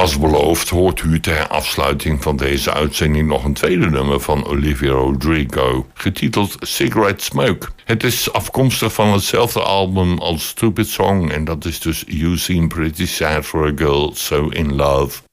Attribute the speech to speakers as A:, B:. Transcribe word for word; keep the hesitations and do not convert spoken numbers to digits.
A: Als beloofd hoort u ter afsluiting van deze uitzending nog een tweede nummer van Olivia Rodrigo, getiteld Cigarette Smoke. Het is afkomstig van hetzelfde album als Stupid Song en dat is dus You Seem Pretty Sad for a Girl So In Love.